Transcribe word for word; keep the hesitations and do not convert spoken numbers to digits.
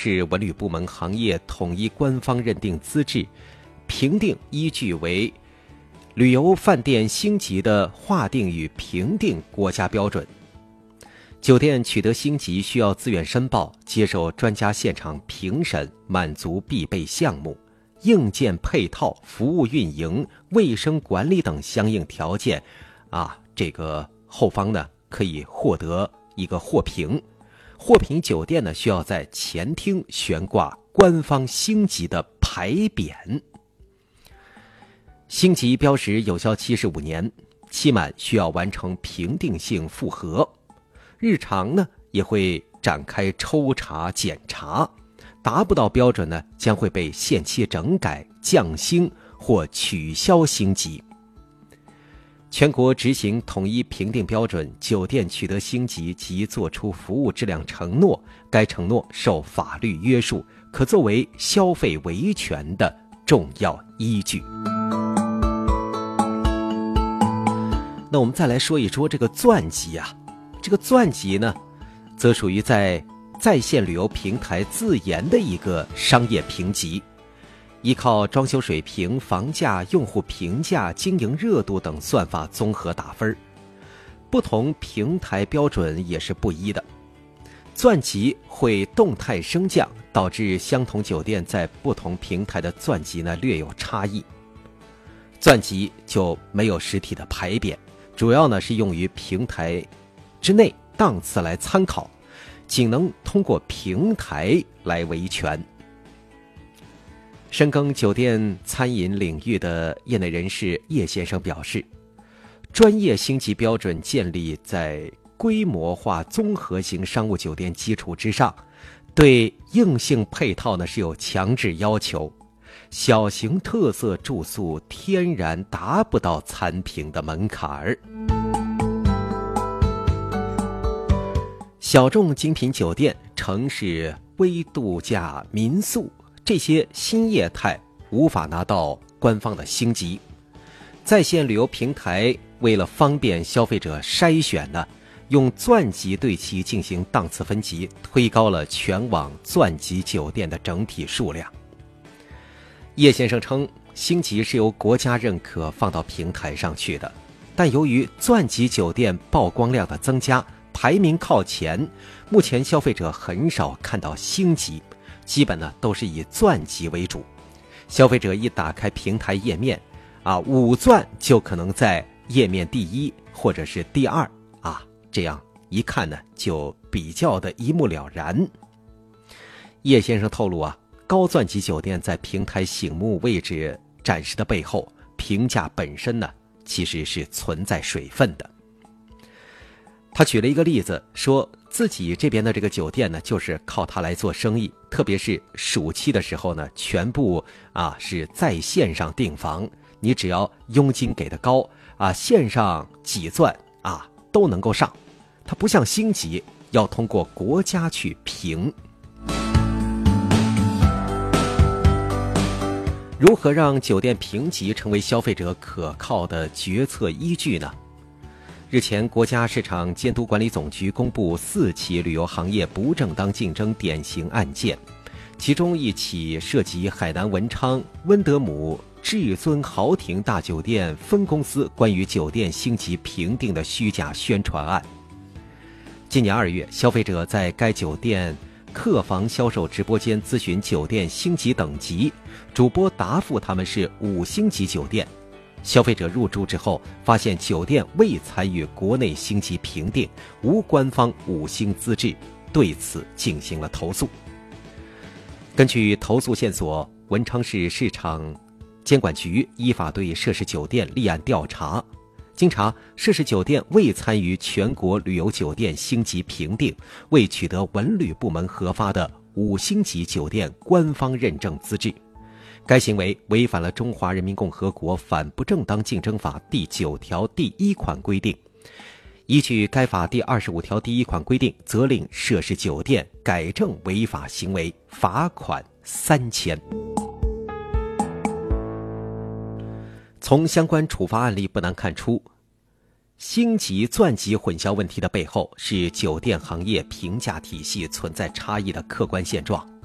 市文旅部门行业统一官方认定资质，评定依据为旅游饭店星级的划定与评定国家标准。酒店取得星级需要自愿申报，接受专家现场评审，满足必备项目、硬件配套、服务运营、卫生管理等相应条件啊，这个后方呢可以获得一个获评。获评酒店呢需要在前厅悬挂官方星级的牌匾。星级标识有效期是五年，期满需要完成评定性复核。日常呢也会展开抽查检查，达不到标准呢将会被限期整改、降星或取消星级。全国执行统一评定标准，酒店取得星级及作出服务质量承诺，该承诺受法律约束，可作为消费维权的重要依据。那我们再来说一说这个钻级啊，这个钻级呢，则属于在在线旅游平台自研的一个商业评级，依靠装修水平、房价、用户评价、经营热度等算法综合打分，不同平台标准也是不一的。钻级会动态升降，导致相同酒店在不同平台的钻级呢略有差异。钻级就没有实体的牌匾，主要呢是用于平台之内档次来参考，仅能通过平台来维权。深耕酒店餐饮领域的业内人士叶先生表示，专业星级标准建立在规模化综合型商务酒店基础之上，对硬性配套呢是有强制要求，小型特色住宿天然达不到参评的门槛儿。小众精品酒店、城市微度假民宿这些新业态无法拿到官方的星级，在线旅游平台为了方便消费者筛选呢，用钻级对其进行档次分级，推高了全网钻级酒店的整体数量。叶先生称，星级是由国家认可放到平台上去的，但由于钻级酒店曝光量的增加，排名靠前，目前消费者很少看到星级，基本呢都是以钻级为主。消费者一打开平台页面啊，五钻就可能在页面第一或者是第二啊，这样一看呢就比较的一目了然。叶先生透露啊，高钻级酒店在平台醒目位置展示的背后，评价本身呢其实是存在水分的。他举了一个例子，说自己这边的这个酒店呢，就是靠它来做生意，特别是暑期的时候呢，全部啊是在线上订房，你只要佣金给的高啊，线上几钻啊都能够上。它不像星级要通过国家去评。如何让酒店评级成为消费者可靠的决策依据呢？日前，国家市场监督管理总局公布四起旅游行业不正当竞争典型案件，其中一起涉及海南文昌温德姆至尊豪庭大酒店分公司关于酒店星级评定的虚假宣传案。今年二月，消费者在该酒店客房销售直播间咨询酒店星级等级，主播答复他们是五星级酒店。消费者入住之后，发现酒店未参与国内星级评定，无官方五星资质，对此进行了投诉。根据投诉线索，文昌市市场监管局依法对涉事酒店立案调查。经查，涉事酒店未参与全国旅游酒店星级评定，未取得文旅部门核发的五星级酒店官方认证资质。该行为违反了《中华人民共和国反不正当竞争法》第九条第一款规定。依据该法第二十五条第一款规定，责令涉事酒店改正违法行为，罚款三千。从相关处罚案例不难看出，星级、钻级混淆问题的背后是酒店行业评价体系存在差异的客观现状。